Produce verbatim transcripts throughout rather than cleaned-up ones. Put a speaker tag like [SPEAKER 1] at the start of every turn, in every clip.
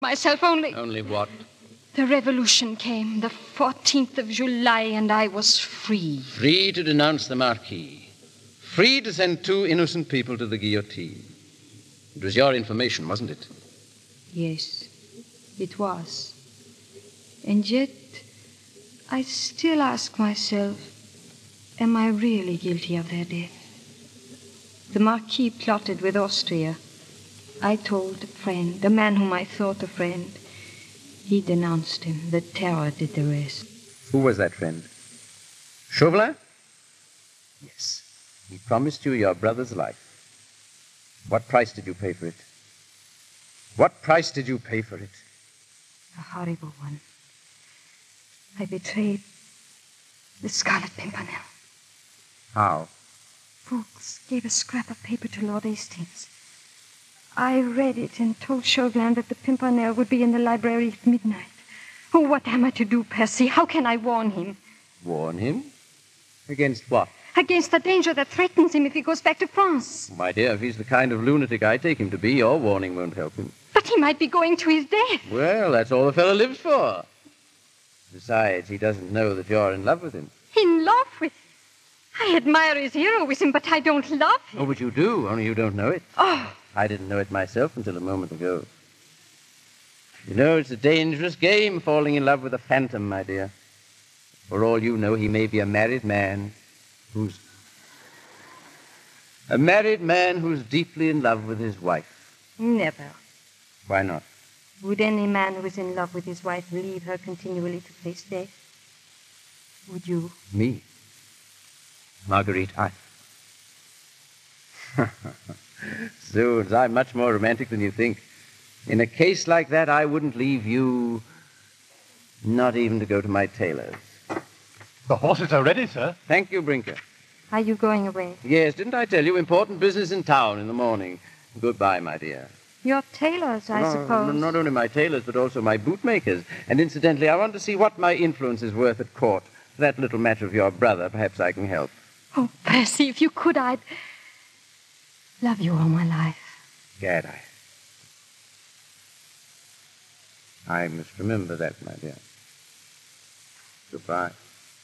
[SPEAKER 1] myself only...
[SPEAKER 2] Only what?
[SPEAKER 1] The revolution came, the fourteenth of July, and I was free.
[SPEAKER 2] Free to denounce the Marquis. Free to send two innocent people to the guillotine. It was your information, wasn't it?
[SPEAKER 1] Yes, it was. And yet, I still ask myself, am I really guilty of their death? The Marquis plotted with Austria. I told a friend, a man whom I thought a friend. He denounced him. The terror did the rest.
[SPEAKER 2] Who was that friend? Chauvelin? Yes. He promised you your brother's life. What price did you pay for it? What price did you pay for it?
[SPEAKER 1] A horrible one. I betrayed the Scarlet Pimpernel.
[SPEAKER 2] How?
[SPEAKER 1] Fuchs gave a scrap of paper to Lord Hastings. I read it and told Chauvelin that the Pimpernel would be in the library at midnight. Oh, what am I to do, Percy? How can I warn him?
[SPEAKER 2] Warn him? Against what?
[SPEAKER 1] Against the danger that threatens him if he goes back to France.
[SPEAKER 2] My dear, if he's the kind of lunatic I take him to be, your warning won't help him.
[SPEAKER 1] But he might be going to his death.
[SPEAKER 2] Well, that's all the fellow lives for. Besides, he doesn't know that you're in love with him.
[SPEAKER 1] In love with him? I admire his heroism, but I don't love him.
[SPEAKER 2] Oh, but you do, only you don't know it.
[SPEAKER 1] Oh.
[SPEAKER 2] I didn't know it myself until a moment ago. You know, it's a dangerous game, falling in love with a phantom, my dear. For all you know, he may be a married man who's... A married man who's deeply in love with his wife.
[SPEAKER 1] Never.
[SPEAKER 2] Why not?
[SPEAKER 1] Would any man who is in love with his wife leave her continually to face death? Would you?
[SPEAKER 2] Me? Marguerite, I... Zoons, I'm much more romantic than you think. In a case like that, I wouldn't leave you, not even to go to my tailor's.
[SPEAKER 3] The horses are ready, sir.
[SPEAKER 2] Thank you, Brinker.
[SPEAKER 1] Are you going away?
[SPEAKER 2] Yes, didn't I tell you? Important business in town in the morning. Goodbye, my dear.
[SPEAKER 1] Your tailors, I
[SPEAKER 2] no,
[SPEAKER 1] suppose.
[SPEAKER 2] Not only my tailors, but also my bootmakers. And incidentally, I want to see what my influence is worth at court. For that little matter of your brother, perhaps I can help.
[SPEAKER 1] Oh, Percy, if you could, I'd love you all my life.
[SPEAKER 2] Gad, I... I must remember that, my dear. Goodbye.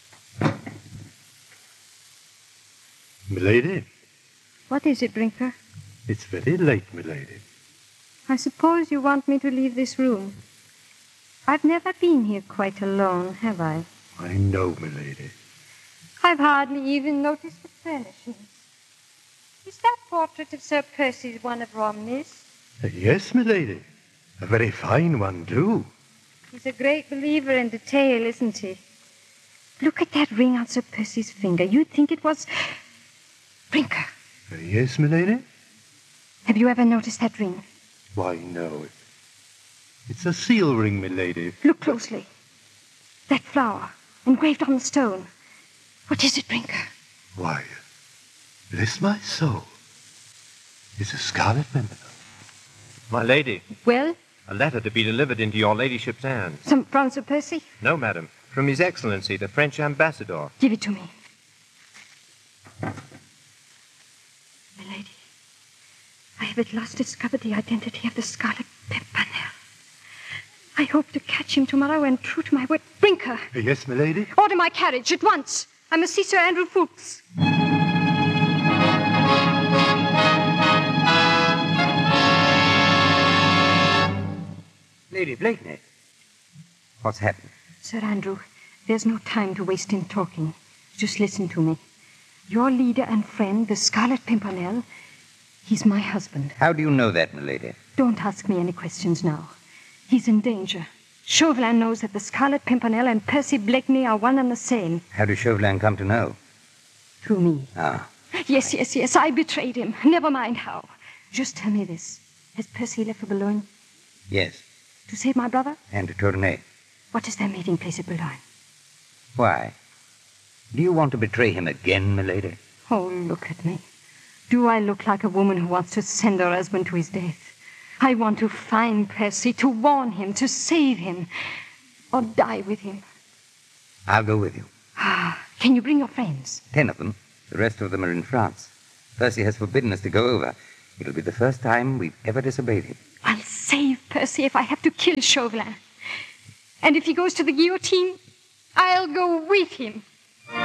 [SPEAKER 3] Milady?
[SPEAKER 1] What is it, Brinker?
[SPEAKER 3] It's very late, milady.
[SPEAKER 1] I suppose you want me to leave this room. I've never been here quite alone, have I?
[SPEAKER 3] I know, milady.
[SPEAKER 1] I've hardly even noticed the furnishings. Is that portrait of Sir Percy's one of Romney's?
[SPEAKER 3] Uh, yes, milady. A very fine one, too.
[SPEAKER 1] He's a great believer in detail, isn't he? Look at that ring on Sir Percy's finger. You'd think it was... Brinker.
[SPEAKER 3] Uh, yes, milady?
[SPEAKER 1] Have you ever noticed that ring?
[SPEAKER 3] Why, no. It, it's a seal ring, milady.
[SPEAKER 1] Look closely. That flower, engraved on the stone. What is it, Brinker?
[SPEAKER 3] Why, bless my soul. It's a Scarlet Pimpernel.
[SPEAKER 4] My lady.
[SPEAKER 1] Well?
[SPEAKER 4] A letter to be delivered into your ladyship's hands.
[SPEAKER 1] Some from Sir Percy?
[SPEAKER 4] No, madam. From His Excellency, the French ambassador.
[SPEAKER 1] Give it to me. Milady, I have at last discovered the identity of the Scarlet Pimpernel. I hope to catch him tomorrow, and true to my word... Brinker!
[SPEAKER 3] Uh, yes, milady?
[SPEAKER 1] Order my carriage at once. I must see Sir Andrew Fuchs.
[SPEAKER 2] Lady Blakeney. What's happened?
[SPEAKER 1] Sir Andrew, there's no time to waste in talking. Just listen to me. Your leader and friend, the Scarlet Pimpernel, he's my husband.
[SPEAKER 5] How do you know that, milady?
[SPEAKER 1] Don't ask me any questions now. He's in danger. Chauvelin knows that the Scarlet Pimpernel and Percy Blakeney are one and the same.
[SPEAKER 5] How did Chauvelin come to know?
[SPEAKER 1] Through me.
[SPEAKER 5] Ah.
[SPEAKER 1] Yes, yes, yes, I betrayed him. Never mind how. Just tell me this. Has Percy left for Boulogne?
[SPEAKER 5] Yes.
[SPEAKER 1] To save my brother?
[SPEAKER 5] And to Tournai.
[SPEAKER 1] What is their meeting place at Boulogne?
[SPEAKER 5] Why? Do you want to betray him again, milady?
[SPEAKER 1] Oh, look at me. Do I look like a woman who wants to send her husband to his death? I want to find Percy, to warn him, to save him, or die with him.
[SPEAKER 5] I'll go with you.
[SPEAKER 1] Ah, can you bring your friends?
[SPEAKER 5] Ten of them. The rest of them are in France. Percy has forbidden us to go over. It'll be the first time we've ever disobeyed him.
[SPEAKER 1] I'll save Percy if I have to kill Chauvelin. And if he goes to the guillotine, I'll go with him.